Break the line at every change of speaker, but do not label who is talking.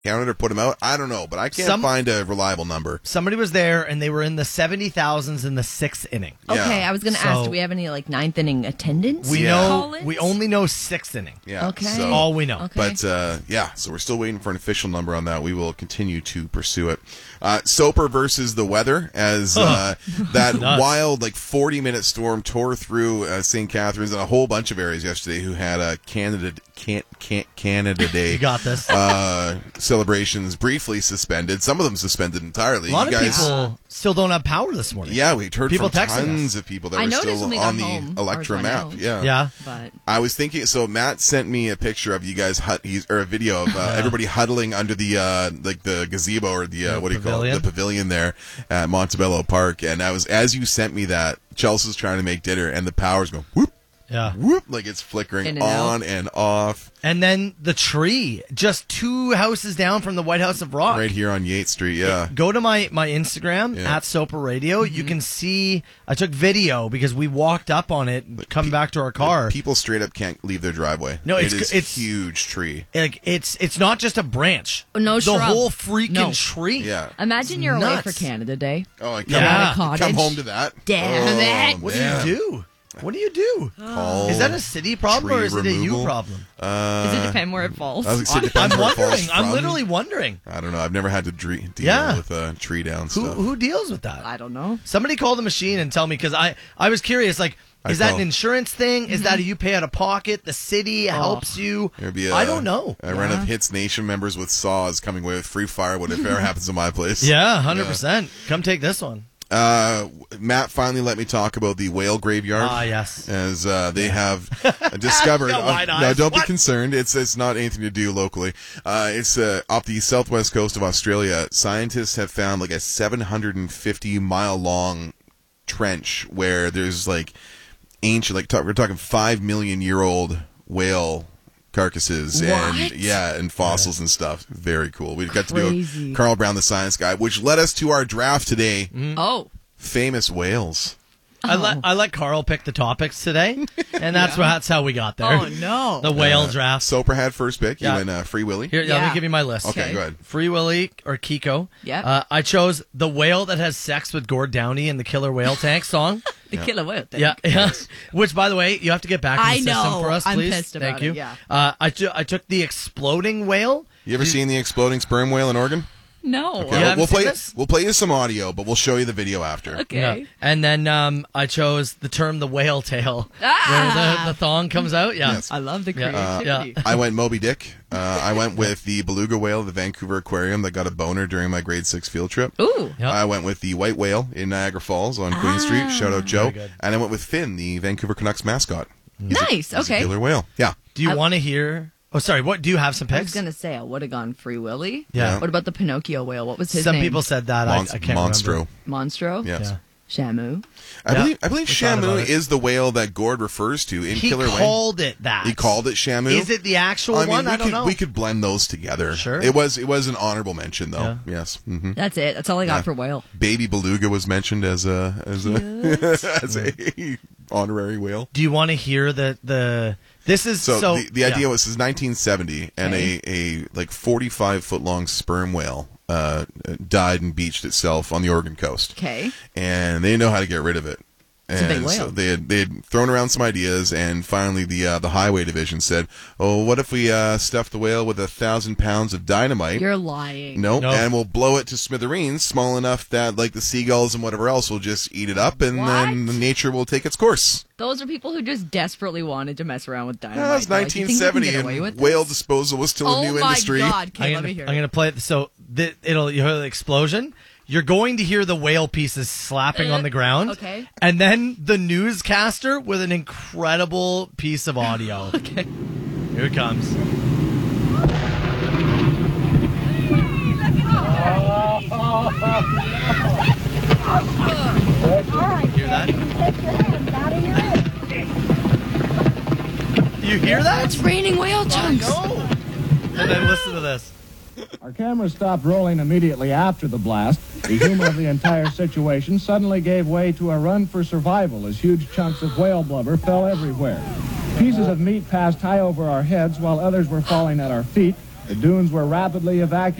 counted or put them out. I don't know, but I can't find a reliable number.
Somebody was there, and they were in the 70,000s in the 6th inning.
Okay, I was going to ask, do we have any like 9th inning attendance?
We know. We only know 6th inning.
Yeah.
Okay.
So,
all we know.
Okay.
But so we're still waiting for an official number on that. We will continue to pursue it. Soper versus the weather, as that wild 40-minute storm tore through St. Catharines and a whole bunch of areas yesterday who had a Canada Day.
You got this.
Celebrations briefly suspended. Some of them suspended entirely.
A lot of people still don't have power this morning.
Yeah, we heard
people
from tons of people that were still on the Electra map.
Yeah.
But
I was thinking. So Matt sent me a picture of you guys, or a video of everybody huddling under the the gazebo or the what do you call it, the pavilion there at Montebello Park. And I was, as you sent me that, Chelsea's trying to make dinner, and the power's going whoop.
Yeah.
Whoop, like it's flickering on and off.
And then the tree, just 2 houses down from the White House of Rock.
Right here on Yates Street, yeah.
Go to my Instagram, at Soper Radio. You can see, I took video because we walked up on it, coming back to our car.
People straight up can't leave their driveway.
No,
it's a huge tree.
It's not just a branch.
No shrub.
The whole freaking tree.
Yeah.
imagine you're away for Canada Day.
Oh, I
Come
home to that.
Damn it.
What do you do? What do you do? Is that a city problem or is it a you problem?
Does it depend where it falls?
I'm wondering. I'm literally wondering.
I don't know. I've never had to deal with a tree down stuff.
Who deals with that?
I don't know.
Somebody call the machine and tell me, because I was curious, is that an insurance thing? Is that you pay out of pocket? The city helps you? I don't know.
A run of Hits Nation members with saws coming away with free firewood if it ever happens in my place.
Yeah, 100%. Come take this one.
Matt finally let me talk about the whale graveyard.
Ah, yes.
As they have discovered. No, don't be concerned. It's not anything to do locally. It's off the southwest coast of Australia. Scientists have found a 750-mile long trench where there's ancient, we're talking 5 million year old whale carcasses and fossils and stuff. Very cool. We got to do Carl Brown the Science Guy, which led us to our draft today. Famous whales.
I let Carl pick the topics today, and that's how we got there.
Oh no,
the whale draft.
Soper had first pick. You went Free Willy.
Here, let me give you my list.
Okay, go ahead.
Free Willy or Kiko.
Yeah.
I chose the whale that has sex with Gord Downey in the Killer Whale Tank song.
The Killer Whale Tank.
Yeah. Yes. Which, by the way, you have to get back in the system for us, please.
I'm pissed about
Thank you.
It, yeah.
I took the exploding whale.
You ever seen the exploding sperm whale in Oregon?
No.
Okay. We'll play you some audio, but we'll show you the video after.
Okay.
Yeah. And then I chose the term the whale tail, where the thong comes out. Yeah.
Yes.
I love the creativity.
I went Moby Dick. I went with the beluga whale at the Vancouver Aquarium that got a boner during my grade 6 field trip.
Ooh.
Yep.
I went with the white whale in Niagara Falls on Queen Street. Shout out Joe. And I went with Finn, the Vancouver Canucks mascot.
Nice.
He's a killer whale. Yeah.
Do you want to hear... Oh, sorry. What do you have some picks?
I was gonna say I would have gone Free Willy.
Yeah.
What about the Pinocchio whale? What was his
Some
name?
people said that. I can't
Monstro.
remember.
Monstro.
Yes.
Yeah.
Shamu.
I believe Shamu is the whale that Gord refers to in Killer Whale.
He called it that.
He called it Shamu.
Is it the actual one? I don't know.
We could blend those together.
Sure.
It was an honorable mention though.
Yeah.
Yes. Mm-hmm.
That's it. That's all I got for whale.
Baby beluga was mentioned as a honorary whale.
Do you want to hear the this is
the idea was this is 1970 and a 45-foot long sperm whale died and beached itself on the Oregon coast.
Okay.
And they didn't know how to get rid of it.
It's a big whale.
So they had thrown around some ideas, and finally the highway division said, "Oh, what if we stuff the whale with 1,000 pounds of dynamite?"
You're lying.
Nope. And we'll blow it to smithereens, small enough that the seagulls and whatever else will just eat it up, and then nature will take its course.
Those are people who just desperately wanted to mess around with dynamite.
It was 1970, and whale disposal was still a new industry.
Oh my God! Okay, let me hear it.
I'm going to play it. So you hear the explosion. You're going to hear the whale pieces slapping on the ground.
Okay.
And then the newscaster with an incredible piece of audio.
Okay.
Here it comes. Hear that? You hear that?
It's raining whale chunks.
No. And then listen to this.
Our cameras stopped rolling immediately after the blast. The humor of the entire situation suddenly gave way to a run for survival as huge chunks of whale blubber fell everywhere. Pieces of meat passed high over our heads while others were falling at our feet. The dunes were rapidly evacuated.